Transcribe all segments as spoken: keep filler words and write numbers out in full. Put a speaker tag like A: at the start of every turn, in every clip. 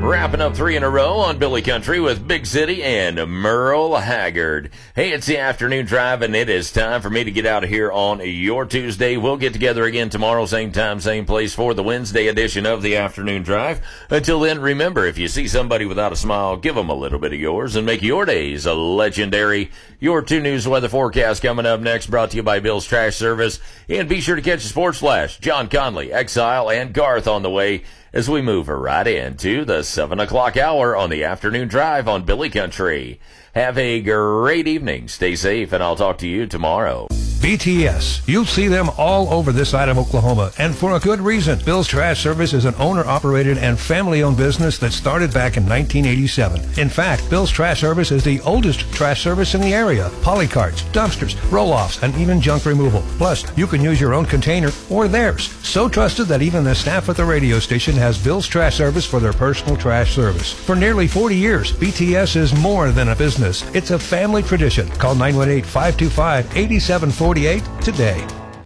A: Wrapping up three in a row on Billy Country with Big City and Merle Haggard. Hey, it's the afternoon drive, and it is time for me to get out of here on your Tuesday. We'll get together again tomorrow, same time, same place, for the Wednesday edition of the afternoon drive. Until then, remember, if you see somebody without a smile, give them a little bit of yours and make your days a legendary. Your two news weather forecast coming up next, brought to you by Bill's Trash Service. And be sure to catch the Sports Flash. John Conley, Exile, and Garth on the way as we move right into the seven o'clock hour on the afternoon drive on Billy Country. Have a great evening. Stay safe, and I'll talk to you tomorrow.
B: B T S. You'll see them all over this side of Oklahoma, and for a good reason. Bill's Trash Service is an owner-operated and family-owned business that started back in nineteen eighty-seven. In fact, Bill's Trash Service is the oldest trash service in the area. Polycarts, dumpsters, roll-offs, and even junk removal. Plus, you can use your own container or theirs. So trusted that even the staff at the radio station has Bill's Trash Service for their personal trash service. For nearly forty years, B T S is more than a business. It's a family tradition. Call nine one eight, five two five, eight seven four eight today.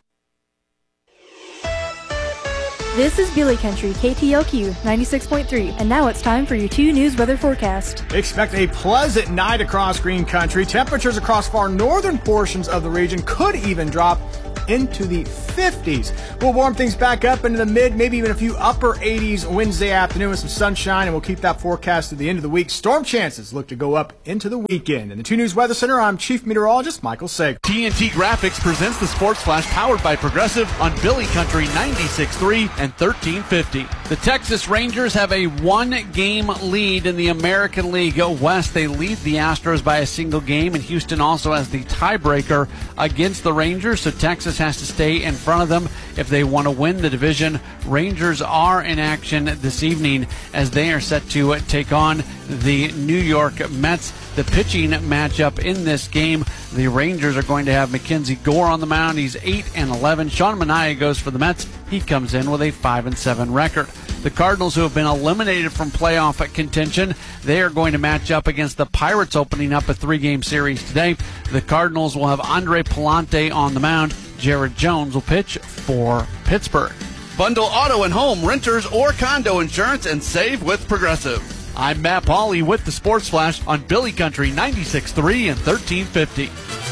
C: This is Billy Country, K T L Q ninety-six point three, and now it's time for your two news weather forecast.
D: Expect a pleasant night across Green Country. Temperatures across far northern portions of the region could even drop into the fifties. We'll warm things back up into the mid, maybe even a few upper eighties Wednesday afternoon with some sunshine, and we'll keep that forecast to the end of the week. Storm chances look to go up into the weekend. In the two News Weather Center, I'm Chief Meteorologist Michael Sager.
E: T N T Graphics presents the Sports Flash, powered by Progressive on Billy Country ninety-six point three and thirteen fifty. The Texas Rangers have a one-game lead in the American League West. They lead the Astros by a single game, and Houston also has the tiebreaker against the Rangers, so Texas has to stay in front of them if they want to win the division. Rangers are in action this evening as they are set to take on the New York Mets. The pitching matchup in this game, the Rangers are going to have Mackenzie Gore on the mound. He's eight and eleven. Sean Manaea goes for the Mets. He comes in with a five and seven record. The Cardinals, who have been eliminated from playoff contention, they are going to match up against the Pirates, opening up a three-game series today. The Cardinals will have Andre Palante on the mound. Jared Jones will pitch for Pittsburgh. Bundle auto and home, renters, or condo insurance and save with Progressive. I'm Matt Pauley with the Sports Flash on Billy Country ninety-six point three and thirteen fifty.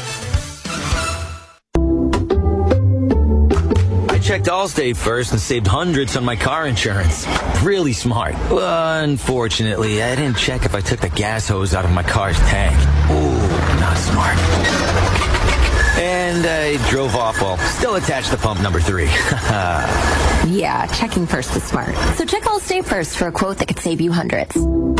F: I checked Allstate first and saved hundreds on my car insurance. Really smart. Unfortunately, I didn't check if I took the gas hose out of my car's tank. Ooh, not smart. And I drove off while still attached to pump number three.
G: Yeah, checking first is smart. So check Allstate first for a quote that could save you hundreds.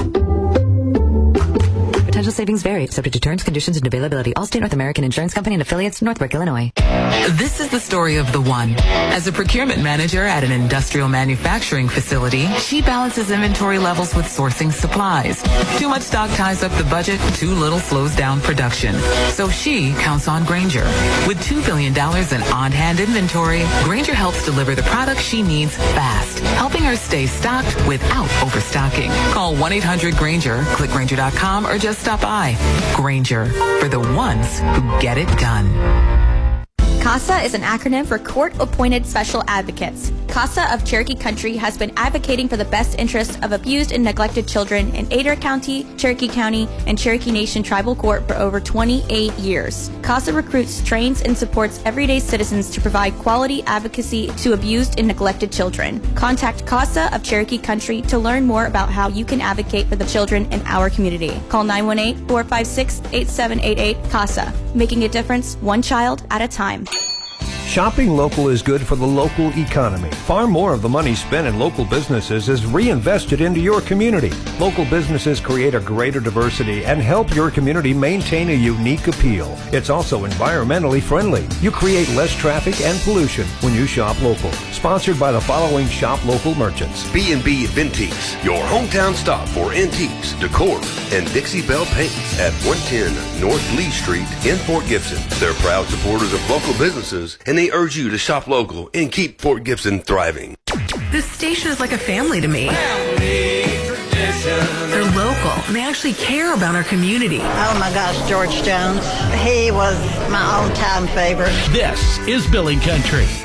G: Potential savings vary, subject to terms, conditions, and availability. Allstate North American Insurance Company and affiliates, Northbrook, Illinois.
H: This is the story of the one. As a procurement manager at an industrial manufacturing facility, she balances inventory levels with sourcing supplies. Too much stock ties up the budget, too little slows down production. So she counts on Grainger. With two billion dollars in on-hand inventory, Grainger helps deliver the products she needs fast, helping her stay stocked without overstocking. Call one eight hundred Grainger, click Grainger dot com, or just stop by. Grainger, for the ones who get it done.
I: CASA is an acronym for Court-Appointed Special Advocates. CASA of Cherokee Country has been advocating for the best interests of abused and neglected children in Adair County, Cherokee County, and Cherokee Nation Tribal Court for over twenty-eight years. CASA recruits, trains, and supports everyday citizens to provide quality advocacy to abused and neglected children. Contact CASA of Cherokee Country to learn more about how you can advocate for the children in our community. Call nine one eight, four five six, eight seven eight eight CASA, making a difference one child at a time.
B: Shopping local is good for the local economy. Far more of the money spent in local businesses is reinvested into your community. Local businesses create a greater diversity and help your community maintain a unique appeal. It's also environmentally friendly. You create less traffic and pollution when you shop local. Sponsored by the following shop local merchants.
J: B and B Vintiques, your hometown stop for antiques, decor, and Dixie Belle paints at one ten North Lee Street in Fort Gibson. They're proud supporters of local businesses, and they urge you to shop local and keep Fort Gibson thriving.
H: This station is like a family to me.
J: Family tradition.
H: They're local, and they actually care about our community.
K: Oh my gosh, George Jones. He was my all-time favorite.
L: This is Billy Country.